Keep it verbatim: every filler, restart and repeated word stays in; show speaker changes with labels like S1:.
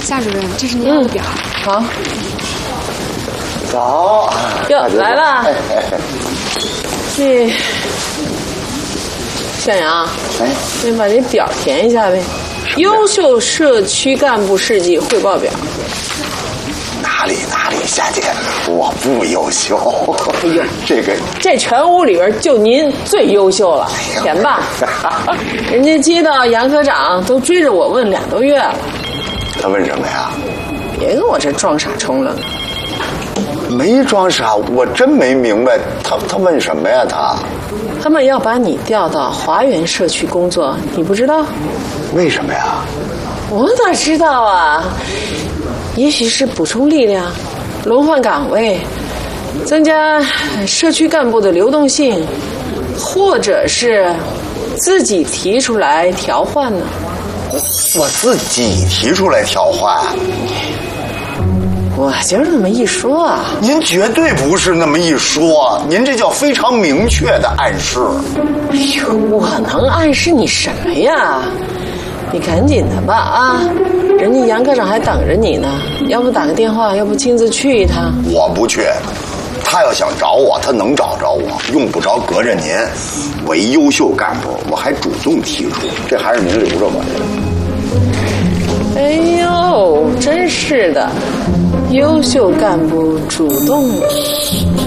S1: 夏主任，这是您要的表。
S2: 好。
S3: 早。
S2: 哟，来了。这向阳，哎，你把这表填一下呗。优秀社区干部事迹汇报表。
S3: 哪里哪里，夏姐，我不优秀。
S2: 哎呦，
S3: 这个
S2: 这全屋里边就您最优秀了，填吧。人家接到杨科长都追着我问俩多月了。
S3: 他问什么呀？
S2: 别跟我这装傻充愣。
S3: 没装傻，我真没明白他他问什么呀？他
S2: 他们要把你调到华园社区工作，你不知道？
S3: 为什么呀？
S2: 我哪知道啊？也许是补充力量，轮换岗位，增加社区干部的流动性，或者是自己提出来调换呢？
S3: 我自己提出来调换？
S2: 我就是那么一说啊。
S3: 您绝对不是那么一说，您这叫非常明确的暗示。
S2: 哎呦，我能暗示你什么呀？你赶紧的吧啊！人家杨科长还等着你呢，要不打个电话，要不亲自去一趟。
S3: 我不去，他要想找我，他能找着我，用不着隔着您。我一优秀干部，我还主动提出，这还是您留着吧。
S2: 哎呦，真是的，优秀干部主动